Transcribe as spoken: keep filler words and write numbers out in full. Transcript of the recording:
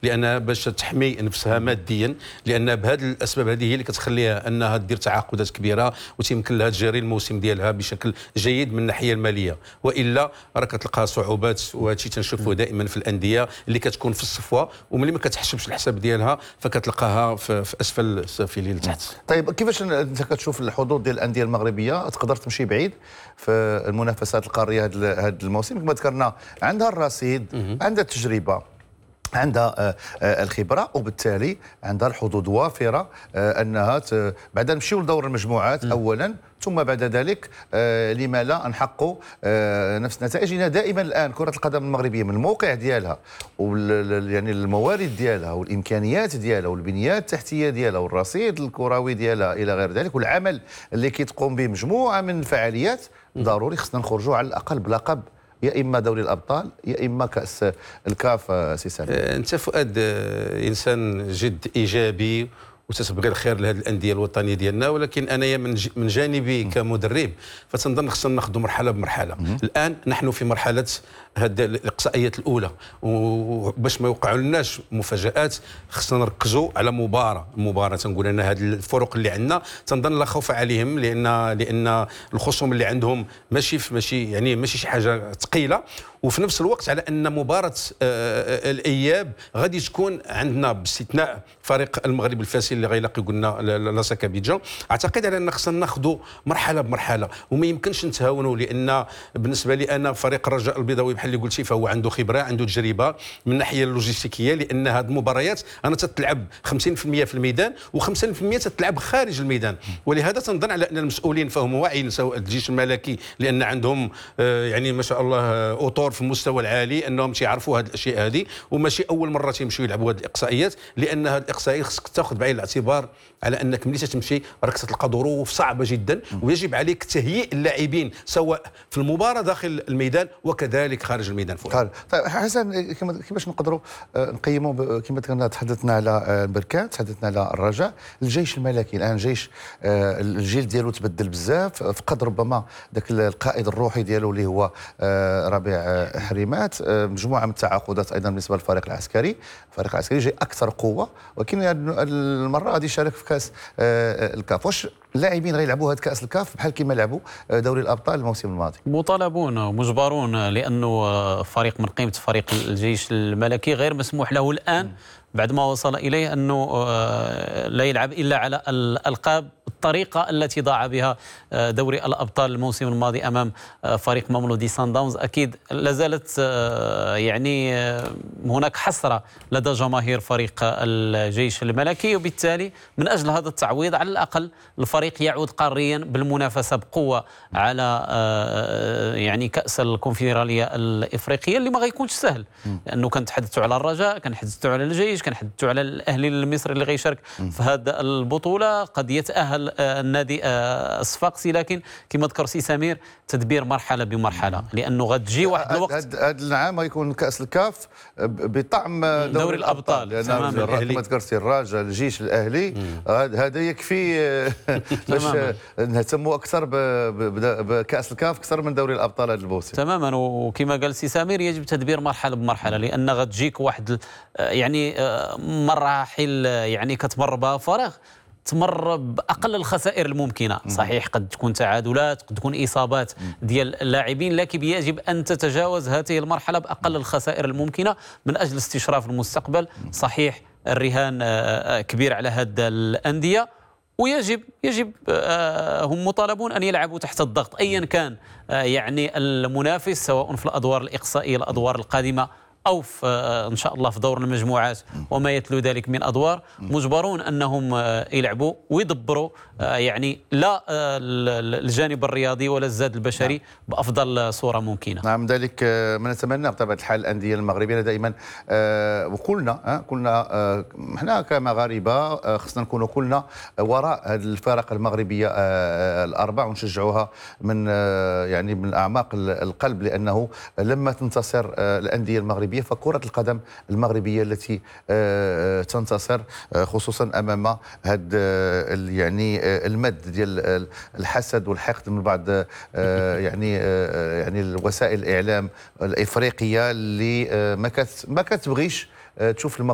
لانها باش تحمي نفسها ماديا، لان بهذه الاسباب هذه هي اللي كتخليها انها دير تعاقدات كبيره وتيمكن لها تجاري الموسم ديالها بشكل جيد من الناحيه الماليه، والا راه كتلقى صعوبات. وهذا الشيء تنشوفوه دائما في الانديه اللي كتكون في الصفوه وملي ما كتحسبش الحساب ديالها فكتلقاها في, في اسفل السافلين لتحت. طيب كيفاش انت كتشوف الحظوظ ديال الانديه المغربيه تقدر تمشي بعيد في المنافسات القاريه هذا الموسم؟ كما ذكرنا عندها الرصيد، عندها التجربه، عندها الخبره، وبالتالي عندها الحظوظ وافره انها بعد نمشيو لدور المجموعات اولا، ثم بعد ذلك لما لا نحققوا نفس النتائج. لان دائما الان كره القدم المغربيه من الموقع ديالها يعني الموارد ديالها والامكانيات ديالها والبنيات التحتيه ديالها والرصيد الكروي ديالها الى غير ذلك، والعمل اللي كتقوم به مجموعه من الفعاليات، ضروري خصنا نخرجوا على الاقل بلقب يا اما دوري الابطال يا اما كاس الكاف. سي سامي، انت فؤاد انسان جد ايجابي وتتبغي الخير لهذه الانديه الوطنيه ديالنا، ولكن انايا من من جانبي كمدرب فتنظن خصنا ناخذ مرحله بمرحله. الان نحن في مرحله هذه الاقصائيات الاولى، وباش ما يوقعوا لناش مفاجات خصنا نركزوا على مباراه مباراه. تنقول ان هذه الفرق اللي عندنا تنظن لا خوف عليهم، لان لان الخصوم اللي عندهم ماشي ماشي يعني ماشي شي حاجه ثقيله، وفي نفس الوقت على ان مباراه الاياب غادي تكون عندنا باستثناء فريق المغرب الفاسي اللي غيلاقي قلنا لاساك ابيجان. اعتقد على ان خصنا ناخذوا مرحله بمرحله وما يمكنش نتهاونوا، لان بالنسبه لي انا فريق الرجاء البيضاوي بحال اللي قلتي فهو عنده خبره، عنده تجربه من الناحيه اللوجستيكيه، لان هذه المباريات انا تتلعب خمسين بالمئة في الميدان و50% تتلعب خارج الميدان، ولهذا تنظن على ان المسؤولين فهم واعيين سواء الجيش الملكي لان عندهم يعني ما شاء الله اطور في المستوى العالي انهم تيعرفوا هذه الاشياء هذه، وماشي اول مره تيمشيو يلعبوا هذه الاقصائيات، لان هذه الاقصائيات خصك تاخذ بعين الاعتبار على انك ملي تمشي راك تلقى ظروف صعبه جدا، ويجب عليك تهيئ اللاعبين سواء في المباراه داخل الميدان وكذلك خارج الميدان. طيب حسن، كيفاش نقدروا نقيموا كما كنا تحدثنا على البركان، تحدثنا على الرجاء، الجيش الملكي الان جيش الجيل ديالو تبدل بزاف، فقد ربما ذاك القائد الروحي ديالو اللي هو ربيع حريمات، مجموعه من التعاقدات ايضا بالنسبه للفريق العسكري. الفريق العسكري جاي اكثر قوه، ولكن المره غادي يشارك في كاس الكاف. واش اللاعبين غيلعبوا هذا كاس الكاف بحال كما لعبوا دوري الابطال الموسم الماضي؟ مطالبون ومجبرون، لانه فريق من قيمه فريق الجيش الملكي غير مسموح له الان بعد ما وصل اليه انه لا يلعب الا على الالقاب الطريقه التي ضاع بها دوري الابطال الموسم الماضي امام فريق ماملودي سان داونز. اكيد لا زالت يعني هناك حسره لدى جماهير فريق الجيش الملكي، وبالتالي من اجل هذا التعويض على الاقل الفريق يعود قاريا بالمنافسه بقوه على يعني كاس الكونفدراليه الافريقيه اللي ما غيكونش سهل، لانه كنتحدثوا على الرجاء، كنحدثوا على الجيش، كنحدثوا على الاهلي المصري اللي غيشارك في هذه البطوله، قد يتاهل النادي الصفاقسي، لكن كما ذكر سي سمير تدبير مرحله بمرحله، لانه غتجي واحد الوقت. هذا العام غيكون كاس الكاف بطعم دوري, دوري الابطال، لان كما ذكرتي الرجاء الجيش الاهلي هذا يكفي باش نهتموا اكثر بكاس الكاف اكثر من دوري الابطال هذا الموسم. تماما، وكما قال سي سمير يجب تدبير مرحله بمرحله، لان غتجيك واحد يعني مراحل يعني كتمر بها فراغ تمر باقل الخسائر الممكنه. صحيح قد تكون تعادلات، قد تكون اصابات ديال اللاعبين، لكن يجب ان تتجاوز هذه المرحله باقل الخسائر الممكنه من اجل استشراف المستقبل. صحيح الرهان كبير على هذه الانديه، ويجب يجب هم مطالبون ان يلعبوا تحت الضغط ايا كان يعني المنافس، سواء في الادوار الاقصائيه الادوار القادمه أو في إن شاء الله في دور المجموعات وما يتلو ذلك من أدوار. مجبرون أنهم يلعبوا ويدبروا يعني لا الجانب الرياضي ولا الزاد البشري بأفضل صورة ممكنة. نعم، ذلك ما نتمنى بطبيعة الحال الأندية المغربية دائما، وكلنا كلنا احنا كمغاربة خصنا نكونوا كلنا وراء هذه الفرق المغربية الأربع ونشجعوها من يعني من أعماق القلب، لأنه لما تنتصر الأندية المغربية فكرة القدم المغربية التي تنتصر خصوصا امام هذا يعني المد ديال الحسد والحقد من بعض يعني يعني وسائل الاعلام الافريقيه اللي ما ما كتبغيش تشوف